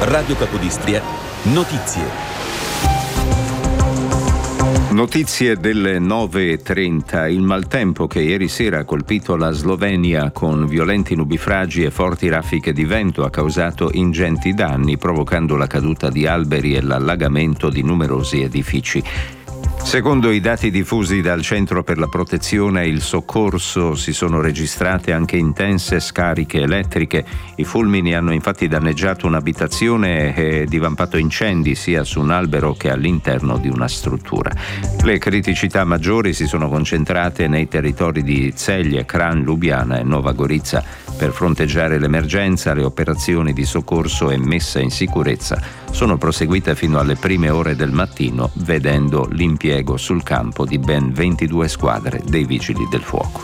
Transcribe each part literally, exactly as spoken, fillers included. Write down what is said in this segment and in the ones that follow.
Radio Capodistria, notizie. Notizie delle nove e trenta. Il maltempo che ieri sera ha colpito la Slovenia con violenti nubifragi e forti raffiche di vento ha causato ingenti danni, provocando la caduta di alberi e l'allagamento di numerosi edifici. Secondo i dati diffusi dal Centro per la Protezione e il Soccorso, si sono registrate anche intense scariche elettriche. I fulmini hanno infatti danneggiato un'abitazione e divampato incendi sia su un albero che all'interno di una struttura. Le criticità maggiori si sono concentrate nei territori di Celje, Kranj, Lubiana e Nova Gorica. Per fronteggiare l'emergenza, le operazioni di soccorso e messa in sicurezza sono proseguite fino alle prime ore del mattino, vedendo l'impiego sul campo di ben ventidue squadre dei Vigili del Fuoco.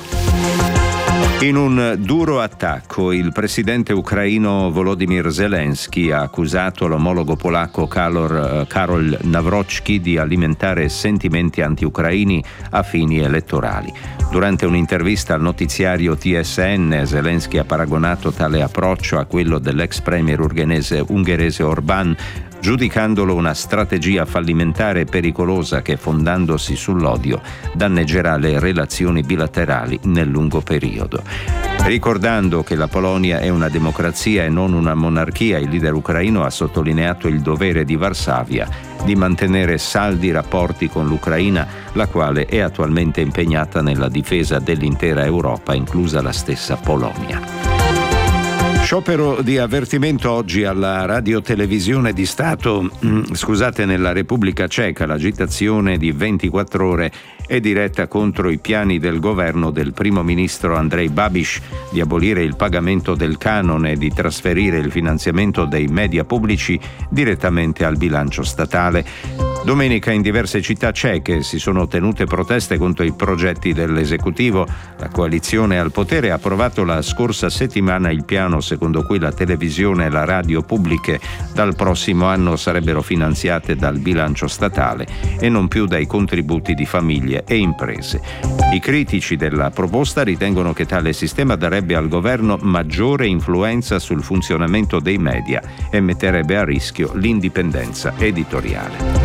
In un duro attacco, il presidente ucraino Volodymyr Zelensky ha accusato l'omologo polacco Karol, Karol Nawrocki di alimentare sentimenti anti-ucraini a fini elettorali. Durante un'intervista al notiziario T S N, Zelensky ha paragonato tale approccio a quello dell'ex premier ungherese, ungherese Orbán, giudicandolo una strategia fallimentare e pericolosa che, fondandosi sull'odio, danneggerà le relazioni bilaterali nel lungo periodo. Ricordando che la Polonia è una democrazia e non una monarchia, il leader ucraino ha sottolineato il dovere di Varsavia di mantenere saldi rapporti con l'Ucraina, la quale è attualmente impegnata nella difesa dell'intera Europa, inclusa la stessa Polonia. Sciopero di avvertimento oggi alla radiotelevisione di Stato, scusate, nella Repubblica Ceca. L'agitazione di ventiquattro ore è diretta contro i piani del governo del primo ministro Andrej Babiš di abolire il pagamento del canone e di trasferire il finanziamento dei media pubblici direttamente al bilancio statale. Domenica in diverse città ceche si sono tenute proteste contro i progetti dell'esecutivo. La coalizione al potere ha approvato la scorsa settimana il piano secondo cui la televisione e la radio pubbliche dal prossimo anno sarebbero finanziate dal bilancio statale e non più dai contributi di famiglie e imprese. I critici della proposta ritengono che tale sistema darebbe al governo maggiore influenza sul funzionamento dei media e metterebbe a rischio l'indipendenza editoriale.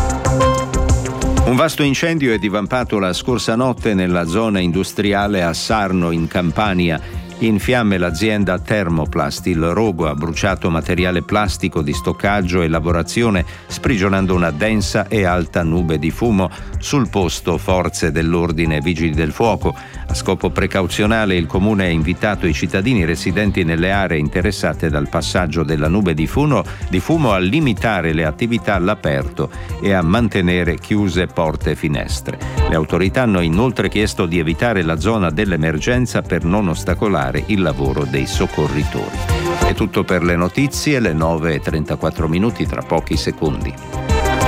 Un vasto incendio è divampato la scorsa notte nella zona industriale a Sarno, in Campania. In fiamme l'azienda Thermoplast. Il rogo ha bruciato materiale plastico di stoccaggio e lavorazione, sprigionando una densa e alta nube di fumo. Sul posto forze dell'ordine e vigili del fuoco. A scopo precauzionale il comune ha invitato i cittadini residenti nelle aree interessate dal passaggio della nube di fumo, di fumo a limitare le attività all'aperto e a mantenere chiuse porte e finestre. Le autorità hanno inoltre chiesto di evitare la zona dell'emergenza per non ostacolare il lavoro dei soccorritori. È tutto per le notizie, le nove e trentaquattro minuti, tra pochi secondi.